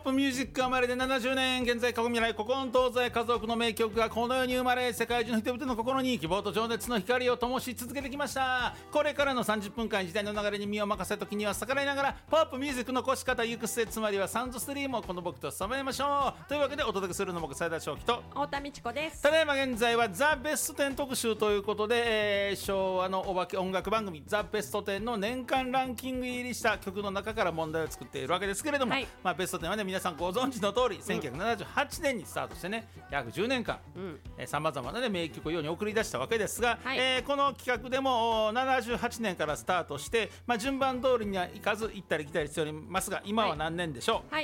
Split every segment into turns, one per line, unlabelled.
プミュージックが生まれて70年、現在過去未来古今東西数多くの名曲がこの世に生まれ、世界中の人々の心に希望と情熱の光を灯し続けてきました。これからの30分間、時代の流れに身を任せ、時には逆らいながらポップミュージックの越し方行く末、つまりはサウンドストリームをこの僕と備えましょう。というわけでお届けするのも僕斉田翔樹と
太田美智子です。
ただいま現在はザ・ベスト10特集ということで、昭和のお化け音楽番組ザ・ベスト10の年間ランキング入りした曲の中から問題を作っているわけですけれども、
はい、
ベスト10はね、皆さんご存知の通り、1978年にスタートしてね、約10年間さまざまな、ね、名曲を世に送り出したわけですが、
はい、
この企画でも78年からスタートして、順番通りにはいかず行ったり来たりしておりますが、今は何年でしょう。
はい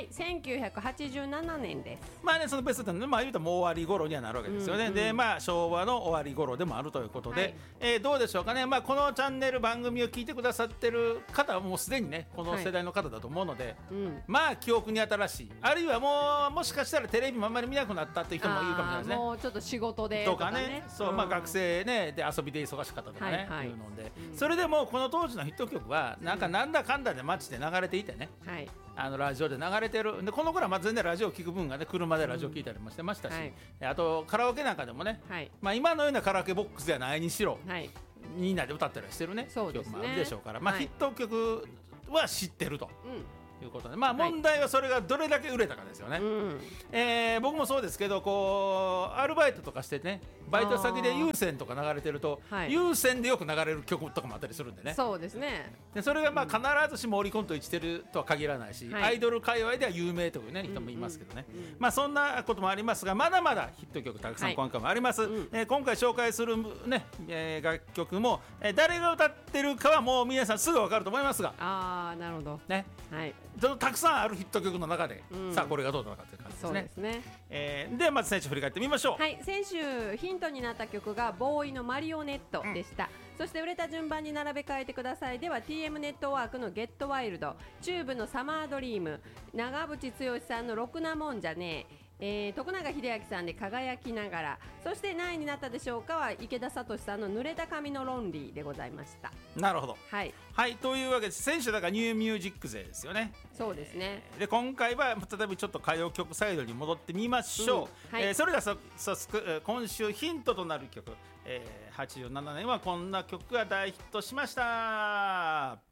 、1987年です。
そのベスト10の、言うともう終わり頃にはなるわけですよね。で、昭和の終わり頃でもあるということで、どうでしょうかね。このチャンネル番組を聞いてくださってる方はもうすでにね、この世代の方だと思うので、記憶に新しい、あるいはもしかしたらテレビもあんまり見なくなったっていう人もいるかもしれないですね。
もうちょっと仕事で
とかね、そう、学生ねで遊びで忙しかったとかね、いうので、それでもこの当時のヒット曲はなんだかんだで街で流れていてね、ラジオで流れてるで、この頃は全然ラジオを聞く分がね、車でラジオ聞いたりもしてましたし、あとカラオケなんかでもね、今のようなカラオケボックスではないにしろ、みんなで歌ったりしてるね、曲もあるでしょうから、ヒット曲は知ってると。いうことで、問題はそれがどれだけ売れたかですよね。僕もそうですけど、アルバイトとかしてね、バイト先で有線とか流れてると、有線でよく流れる曲とかもあったりするんでね。
そうですね。
でそれが必ずしもオリコンと一致してるとは限らないし、アイドル界隈では有名という、ね、人もいますけどね、そんなこともありますが、まだまだヒット曲たくさん今回もあります。今回紹介する、ね楽曲も、誰が歌ってるかはもう皆さんすぐ分かると思いますが、
なるほど
ね、たくさんあるヒット曲の中で、さあこれがどうなのかという感じですね。
そうですね。
ではまず先週振り返ってみましょう。
先週ヒントになった曲がボーイのマリオネットでした。そして売れた順番に並べ替えてくださいでは TM ネットワークのゲットワイルド、チューブのサマードリーム、長渕剛さんのろくなもんじゃねえ、徳永英明さんで輝きながら、そして何位になったでしょうかは池田聡さんの濡れた髪のロンリーでございました。
なるほど。というわけで先週だからニューミュージック勢ですよね。
そうですね。
で今回は再びちょっと歌謡曲サイドに戻ってみましょう。それでは早速今週ヒントとなる曲、87年はこんな曲が大ヒットしました。